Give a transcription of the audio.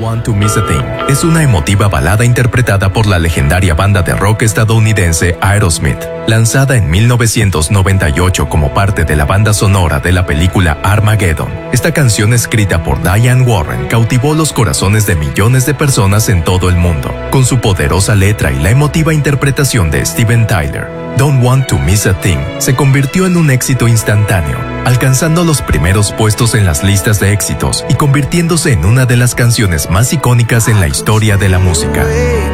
Want to Miss a Thing es una emotiva balada interpretada por la legendaria banda de rock estadounidense Aerosmith, lanzada en 1998 como parte de la banda sonora de la película Armageddon. Esta canción, escrita por Diane Warren, cautivó los corazones de millones de personas en todo el mundo, con su poderosa letra y la emotiva interpretación de Steven Tyler. Don't Want to Miss a Thing se convirtió en un éxito instantáneo, alcanzando los primeros puestos en las listas de éxitos y convirtiéndose en una de las canciones más icónicas en la historia de la música.